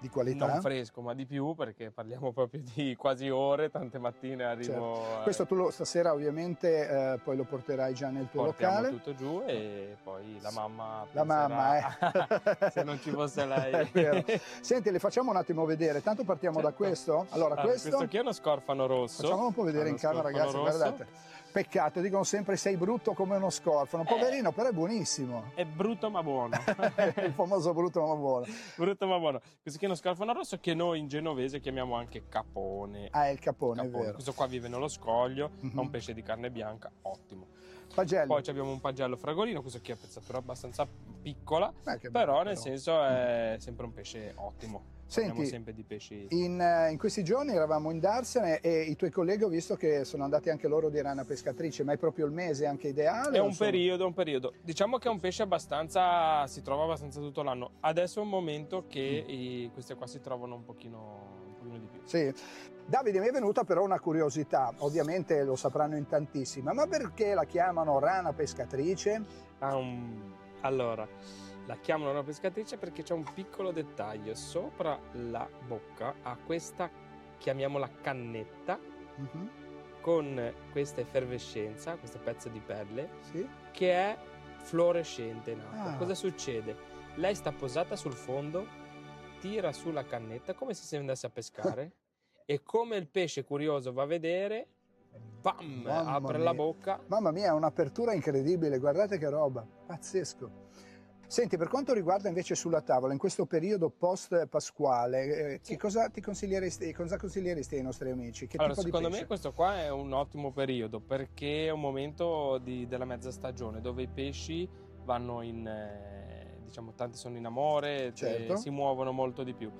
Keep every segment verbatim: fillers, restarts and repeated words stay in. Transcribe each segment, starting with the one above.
Di qualità? Non fresco, ma di più, perché parliamo proprio di quasi ore, tante mattine arrivo... Certo. eh, Questo tu lo, stasera ovviamente eh, poi lo porterai già nel tuo Portiamo locale. tutto giù e poi la mamma La penserà mamma, eh. se non ci fosse lei. È vero. Senti, le facciamo un attimo vedere. Tanto partiamo Certo. da questo. Allora, Ah, questo, questo qui è uno scorfano rosso. facciamolo un po' vedere Ah, in uno camera, scorfano ragazzi, rosso. guardate. Peccato, dicono sempre sei brutto come uno scorfano. Poverino, però è buonissimo. È brutto ma buono. Il famoso brutto ma buono. Brutto ma buono. Questo qui è uno scorfano rosso che noi in genovese chiamiamo anche capone. Ah, è il capone, Capone. è vero. Questo qua vive nello scoglio, Mhm. è un pesce di carne bianca, ottimo. Pagello. Poi abbiamo un pagello fragolino, questo qui è pezzatura abbastanza piccola, Beh, che però bello, nel però. senso è sempre un pesce ottimo. Parliamo Senti, sempre di pesci. In, eh, in questi giorni eravamo in Darsene e i tuoi colleghi ho visto che sono andati anche loro di rana pescatrice, ma è proprio il mese anche ideale? È o un sono- periodo, un periodo. Diciamo che è un pesce abbastanza, si trova abbastanza tutto l'anno. Adesso è un momento che Mm. i- queste qua si trovano un pochino, un pochino di più. Sì. Davide, mi è venuta però una curiosità, ovviamente lo sapranno in tantissima, ma perché la chiamano rana pescatrice? Ha un... Allora, la chiamano una pescatrice perché c'è un piccolo dettaglio. Sopra la bocca ha questa, chiamiamola cannetta, Mhm. con questa effervescenza, questo pezzo di pelle, Sì. che è fluorescente in acqua. Ah. Cosa succede? Lei sta posata sul fondo, tira su la cannetta come se si andasse a pescare e come il pesce curioso va a vedere, bam, Mamma apre mia. la bocca. Mamma mia, è un'apertura incredibile, guardate che roba, pazzesco. Senti, per quanto riguarda invece sulla tavola, in questo periodo post-pasquale, eh, Sì. che cosa ti consiglieresti, cosa consiglieresti ai nostri amici? Che Allora, tipo di secondo pesce? me questo qua è un ottimo periodo perché è un momento di- della mezza stagione dove i pesci vanno in, eh, diciamo, tanti sono in amore, e Certo. si muovono molto di più.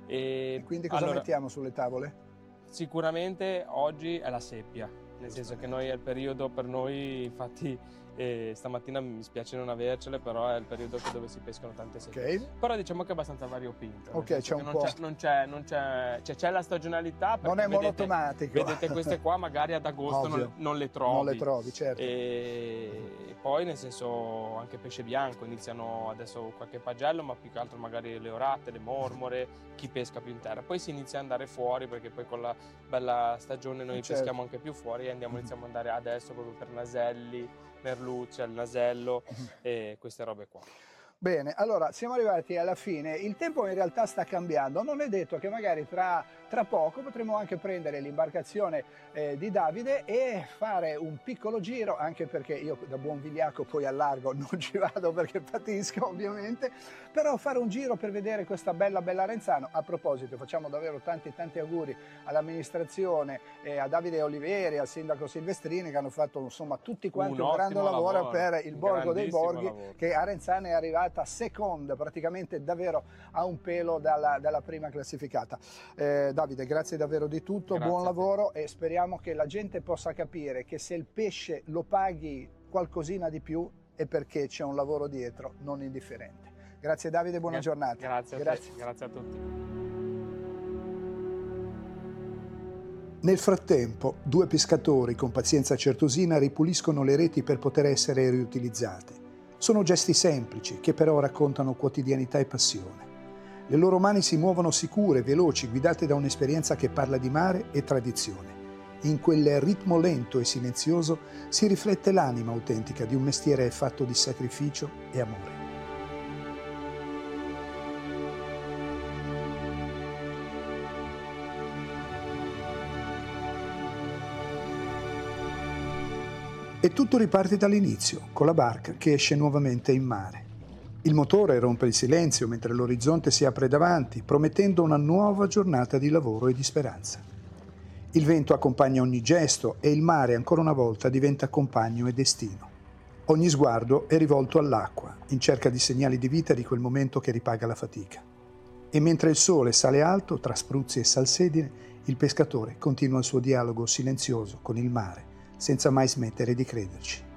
E, E quindi cosa allora, mettiamo sulle tavole? sicuramente oggi è la seppia, nel senso che noi è il periodo per noi, infatti eh, stamattina mi spiace non avercele, però è il periodo che- dove si pescano tante seppie. Ok. Però diciamo che è abbastanza variopinto. nel Ok, senso c'è che un non po'. c'è, non c'è, non c'è, cioè, c'è la stagionalità perché Non è vedete, monotematico. vedete queste qua magari ad agosto Ovvio. non, non le trovi. Non le trovi, certo. E poi nel senso anche pesce bianco, iniziano adesso qualche pagello, ma più che altro magari le orate, le mormore, chi pesca più in terra. Poi si inizia ad andare fuori perché poi con la bella stagione noi Certo. peschiamo anche più fuori e andiamo, iniziamo ad andare adesso proprio per naselli, merluzzi, al nasello e queste robe qua. Bene, allora siamo arrivati alla fine, il tempo in realtà sta cambiando, non è detto che magari tra, tra poco potremo anche prendere l'imbarcazione eh, di Davide e fare un piccolo giro, anche perché io da buon vigliacco poi al largo non ci vado perché patisco ovviamente, però fare un giro per vedere questa bella bella Arenzano. A proposito, facciamo davvero tanti tanti auguri all'amministrazione, eh, a Davide Oliveri, al sindaco Silvestrini che hanno fatto insomma tutti quanti un, Un grande ottimo lavoro, lavoro, per il un Borgo dei grandissimo Borghi, lavoro. che Arenzano è arrivata seconda, praticamente davvero a un pelo dalla, dalla prima classificata. Eh, Davide, grazie davvero di tutto, Grazie buon a te. lavoro e speriamo che la gente possa capire che se il pesce lo paghi qualcosina di più è perché c'è un lavoro dietro non indifferente. Grazie Davide, buona Gra- giornata. Grazie a Grazie. te, grazie a tutti. Nel frattempo, due pescatori con pazienza certosina ripuliscono le reti per poter essere riutilizzate. Sono gesti semplici che però raccontano quotidianità e passione. Le loro mani si muovono sicure, veloci, guidate da un'esperienza che parla di mare e tradizione. In quel ritmo lento e silenzioso si riflette l'anima autentica di un mestiere fatto di sacrificio e amore. E tutto riparte dall'inizio, con la barca che esce nuovamente in mare. Il motore rompe il silenzio mentre l'orizzonte si apre davanti, promettendo una nuova giornata di lavoro e di speranza. Il vento accompagna ogni gesto e il mare ancora una volta diventa compagno e destino. Ogni sguardo è rivolto all'acqua, in cerca di segnali di vita di quel momento che ripaga la fatica. E mentre il sole sale alto tra spruzzi e salsedine, il pescatore continua il suo dialogo silenzioso con il mare, senza mai smettere di crederci.